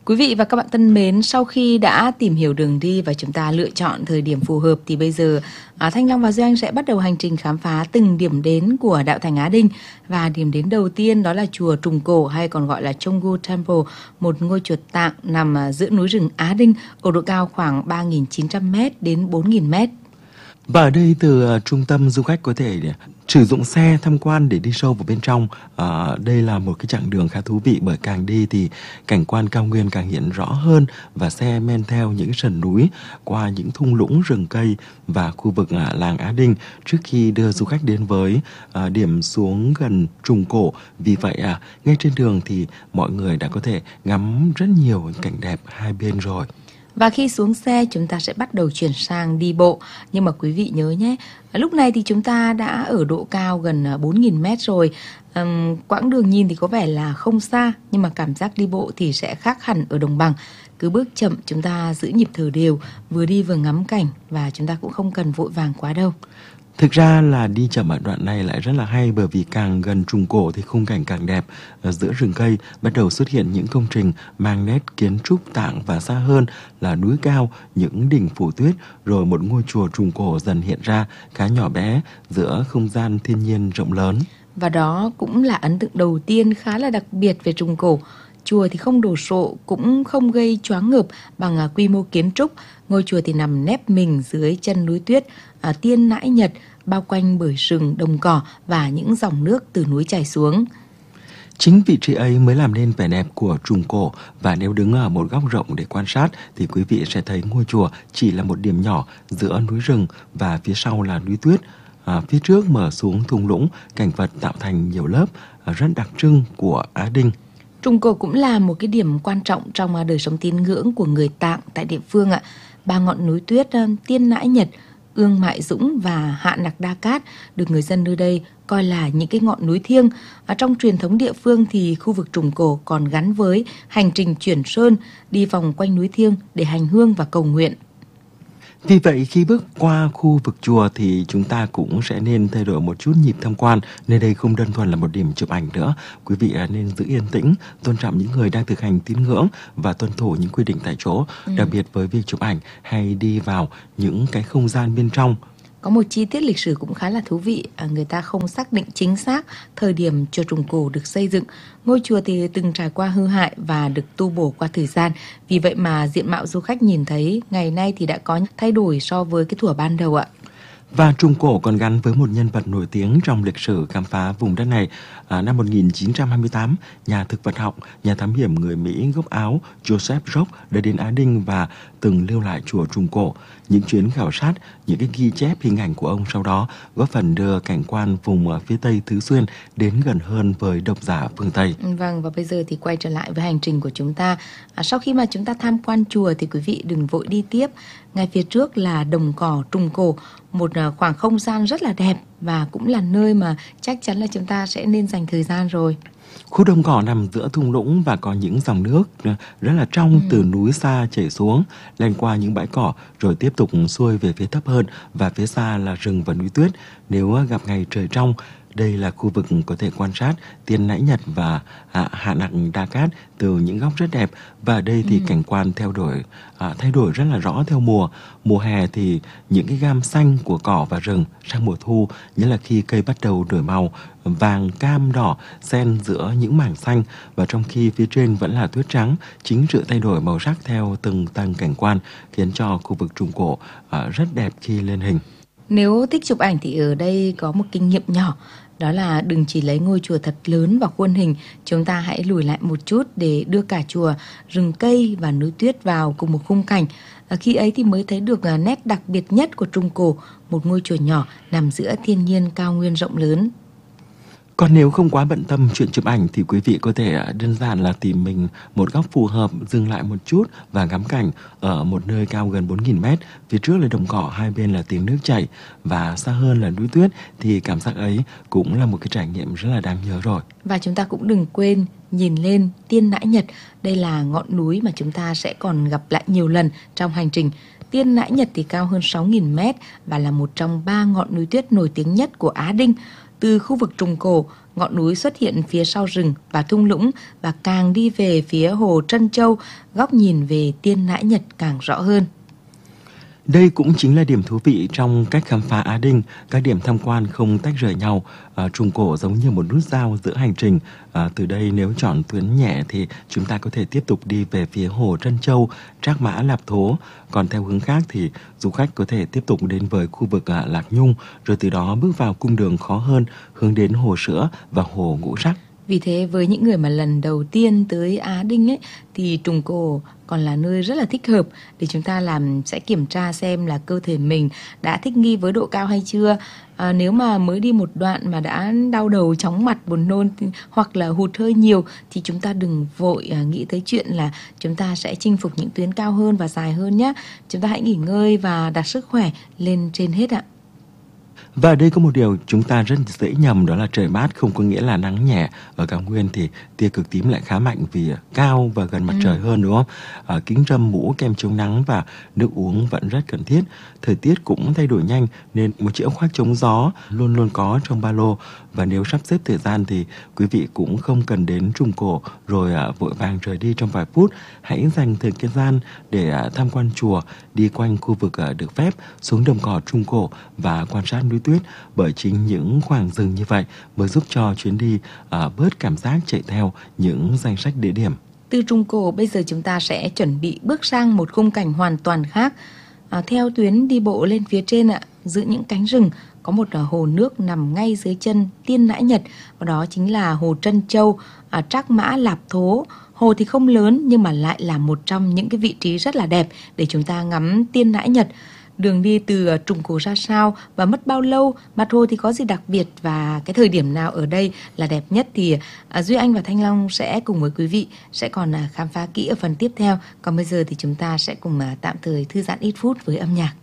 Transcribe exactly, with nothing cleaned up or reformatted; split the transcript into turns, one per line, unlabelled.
Quý vị và các bạn thân mến, sau khi đã tìm hiểu đường đi và chúng ta lựa chọn thời điểm phù hợp thì bây giờ à, Thanh Long và Duy Anh sẽ bắt đầu hành trình khám phá từng điểm đến của đạo Thành Á Đinh. Và điểm đến đầu tiên đó là chùa Trùng Cổ hay còn gọi là Chonggu Temple, một ngôi chùa tạng nằm à, giữa núi rừng Á Đinh ở độ cao khoảng ba nghìn chín trăm mét đến bốn nghìn mét.
Và ở đây từ uh, trung tâm du khách có thể sử dụng xe tham quan để đi sâu vào bên trong. Uh, đây là một cái chặng đường khá thú vị bởi càng đi thì cảnh quan cao nguyên càng hiện rõ hơn và xe men theo những sườn núi qua những thung lũng rừng cây và khu vực uh, làng Á Đinh trước khi đưa du khách đến với uh, điểm xuống gần Trùng Cổ. Vì vậy uh, ngay trên đường thì mọi người đã có thể ngắm rất nhiều cảnh đẹp hai bên rồi.
Và khi xuống xe chúng ta sẽ bắt đầu chuyển sang đi bộ. Nhưng mà quý vị nhớ nhé, lúc này thì chúng ta đã ở độ cao gần bốn nghìn mét rồi. um, Quãng đường nhìn thì có vẻ là không xa, nhưng mà cảm giác đi bộ thì sẽ khác hẳn ở đồng bằng. Cứ bước chậm, chúng ta giữ nhịp thở đều, vừa đi vừa ngắm cảnh. Và chúng ta cũng không cần vội vàng quá đâu.
Thực ra là đi chậm ở đoạn này lại rất là hay, bởi vì càng gần Trùng Cổ thì khung cảnh càng đẹp. Ở giữa rừng cây bắt đầu xuất hiện những công trình mang nét kiến trúc tạng và xa hơn là núi cao, những đỉnh phủ tuyết, rồi một ngôi chùa Trùng Cổ dần hiện ra khá nhỏ bé giữa không gian thiên nhiên rộng lớn.
Và đó cũng là ấn tượng đầu tiên khá là đặc biệt về Trùng Cổ. Chùa thì không đồ sộ, cũng không gây choáng ngợp bằng quy mô kiến trúc. Ngôi chùa thì nằm nép mình dưới chân núi tuyết à, Tiên Nãi Nhật, bao quanh bởi rừng đồng cỏ và những dòng nước từ núi chảy xuống.
Chính vị trí ấy mới làm nên vẻ đẹp của Trùng Cổ, và nếu đứng ở một góc rộng để quan sát thì quý vị sẽ thấy ngôi chùa chỉ là một điểm nhỏ giữa núi rừng và phía sau là núi tuyết. À, phía trước mở xuống thung lũng, cảnh vật tạo thành nhiều lớp à, rất đặc trưng của Á Đinh.
Trùng Cổ cũng là một cái điểm quan trọng trong đời sống tín ngưỡng của người Tạng tại địa phương ạ. Ba ngọn núi tuyết Tiên Nãi Nhật, Ương Mại Dũng và Hạ Nặc Đa Cát được người dân nơi đây coi là những cái ngọn núi thiêng. Ở trong truyền thống địa phương thì khu vực Trùng Cổ còn gắn với hành trình chuyển sơn, đi vòng quanh núi thiêng để hành hương và cầu nguyện.
Vì vậy khi bước qua khu vực chùa thì chúng ta cũng sẽ nên thay đổi một chút nhịp tham quan. Nơi đây không đơn thuần là một điểm chụp ảnh nữa. Quý vị nên giữ yên tĩnh, tôn trọng những người đang thực hành tín ngưỡng và tuân thủ những quy định tại chỗ, ừ. đặc biệt với việc chụp ảnh hay đi vào những cái không gian bên trong.
Có một chi tiết lịch sử cũng khá là thú vị, à, người ta không xác định chính xác thời điểm chùa Trùng Cổ được xây dựng. Ngôi chùa thì từng trải qua hư hại và được tu bổ qua thời gian. Vì vậy mà diện mạo du khách nhìn thấy ngày nay thì đã có thay đổi so với cái thuở ban đầu ạ.
Và Trùng Cổ còn gắn với một nhân vật nổi tiếng trong lịch sử khám phá vùng đất này. À, năm một nghìn chín trăm hai mươi tám, nhà thực vật học, nhà thám hiểm người Mỹ gốc Áo Joseph Rock đã đến Á Đinh và từng lưu lại chùa Trùng Cổ. Những chuyến khảo sát, những cái ghi chép hình ảnh của ông sau đó góp phần đưa cảnh quan vùng phía Tây Tứ Xuyên đến gần hơn với độc giả phương Tây.
Vâng, và bây giờ thì quay trở lại với hành trình của chúng ta. À, sau khi mà chúng ta tham quan chùa thì quý vị đừng vội đi tiếp. Ngay phía trước là đồng cỏ Trùng Cổ, một khoảng không gian rất là đẹp và cũng là nơi mà chắc chắn là chúng ta sẽ nên dành thời gian rồi.
Khu đồng cỏ nằm giữa thung lũng và có những dòng nước rất là trong ừ. từ núi xa chảy xuống, lên qua những bãi cỏ rồi tiếp tục xuôi về phía thấp hơn, và phía xa là rừng và núi tuyết. Nếu gặp ngày trời trong, đây là khu vực có thể quan sát Tiên Nãi Nhật và à, Hạ Nặc Đa Cát từ những góc rất đẹp. Và ở đây thì ừ. cảnh quan theo đổi à, thay đổi rất là rõ theo mùa. Mùa hè thì những cái gam xanh của cỏ và rừng, sang mùa thu, nghĩa là khi cây bắt đầu đổi màu vàng, cam, đỏ xen giữa những mảng xanh, và trong khi phía trên vẫn là tuyết trắng. Chính sự thay đổi màu sắc theo từng tầng cảnh quan khiến cho khu vực Trùng Cổ à, rất đẹp khi lên hình.
Nếu thích chụp ảnh thì ở đây có một kinh nghiệm nhỏ, đó là đừng chỉ lấy ngôi chùa thật lớn vào khuôn hình. Chúng ta hãy lùi lại một chút để đưa cả chùa, rừng cây và núi tuyết vào cùng một khung cảnh. À, khi ấy thì mới thấy được nét đặc biệt nhất của Trùng Cổ, một ngôi chùa nhỏ nằm giữa thiên nhiên cao nguyên rộng lớn.
Còn nếu không quá bận tâm chuyện chụp ảnh thì quý vị có thể đơn giản là tìm mình một góc phù hợp, dừng lại một chút và ngắm cảnh ở một nơi cao gần bốn nghìn mét. Phía trước là đồng cỏ, hai bên là tiếng nước chảy và xa hơn là núi tuyết, thì cảm giác ấy cũng là một cái trải nghiệm rất là đáng nhớ rồi.
Và chúng ta cũng đừng quên nhìn lên Tiên Nãi Nhật. Đây là ngọn núi mà chúng ta sẽ còn gặp lại nhiều lần trong hành trình. Tiên Nãi Nhật thì cao hơn sáu nghìn mét và là một trong ba ngọn núi tuyết nổi tiếng nhất của Á Đinh. Từ khu vực Trùng Cổ, ngọn núi xuất hiện phía sau rừng và thung lũng, và càng đi về phía hồ Trân Châu, góc nhìn về Tiên Nãi Nhật càng rõ hơn.
Đây cũng chính là điểm thú vị trong cách khám phá Á Đinh. Các điểm tham quan không tách rời nhau. À, Trung Cổ giống như một nút giao giữa hành trình. À, từ đây nếu chọn tuyến nhẹ thì chúng ta có thể tiếp tục đi về phía hồ Trân Châu, Trác Mã Lạp Thố. Còn theo hướng khác thì du khách có thể tiếp tục đến với khu vực à, Lạc Nhung, rồi từ đó bước vào cung đường khó hơn, hướng đến hồ Sữa và hồ Ngũ Sắc.
Vì thế với những người mà lần đầu tiên tới Á Đinh ấy, thì Trùng Cổ còn là nơi rất là thích hợp để chúng ta làm sẽ kiểm tra xem là cơ thể mình đã thích nghi với độ cao hay chưa. À, nếu mà mới đi một đoạn mà đã đau đầu, chóng mặt, buồn nôn hoặc là hụt hơi nhiều thì chúng ta đừng vội à, nghĩ tới chuyện là chúng ta sẽ chinh phục những tuyến cao hơn và dài hơn nhé. Chúng ta hãy nghỉ ngơi và đặt sức khỏe lên trên hết ạ.
Và ở đây có một điều chúng ta rất dễ nhầm, đó là trời mát không có nghĩa là nắng nhẹ. Ở cao nguyên thì tia cực tím lại khá mạnh vì cao và gần mặt ừ. trời hơn, đúng không? À, kính râm, mũ, kem chống nắng và nước uống vẫn rất cần thiết. Thời tiết cũng thay đổi nhanh nên một chiếc áo khoác chống gió luôn luôn có trong ba lô. Và nếu sắp xếp thời gian thì quý vị cũng không cần đến Trùng Cổ rồi à, vội vàng rời đi trong vài phút. Hãy dành thời gian để à, tham quan chùa, đi quanh khu vực à, được phép, xuống đồng cỏ Trùng Cổ và quan sát núi tuyết, bởi chính những khoảng dừng như vậy mới giúp cho chuyến đi à, bớt cảm giác chạy theo những danh sách địa điểm.
Từ Trùng Cổ bây giờ chúng ta sẽ chuẩn bị bước sang một khung cảnh hoàn toàn khác. À, theo tuyến đi bộ lên phía trên ạ, giữa những cánh rừng có một hồ nước nằm ngay dưới chân Tiên Nãi Nhật, và đó chính là hồ Trân Châu, à, Trác Mã Lạp Thố. Hồ thì không lớn nhưng mà lại là một trong những cái vị trí rất là đẹp để chúng ta ngắm Tiên Nãi Nhật. Đường đi từ Trùng Cổ ra sao và mất bao lâu, mặt hồ thì có gì đặc biệt và cái thời điểm nào ở đây là đẹp nhất thì à, Duy Anh và Thanh Long sẽ cùng với quý vị sẽ còn à, khám phá kỹ ở phần tiếp theo. Còn bây giờ thì chúng ta sẽ cùng à, tạm thời thư giãn ít phút với âm nhạc.